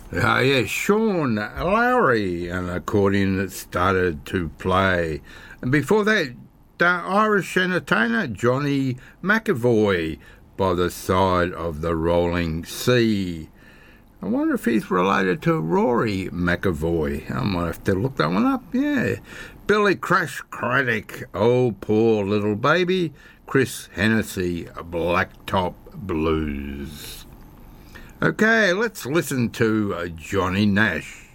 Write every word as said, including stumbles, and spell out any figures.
Uh, yeah, Sean Lowry, an accordion that started to play. And before that, the Irish entertainer Johnny McAvoy, By the Side of the Rolling Sea. I wonder if he's related to Rory McAvoy. I might have to look that one up, yeah. Billy Crash Craddock, Oh Poor Little Baby. Chris Hennessy, Blacktop Blues. Okay, let's listen to uh, Johnny Nash.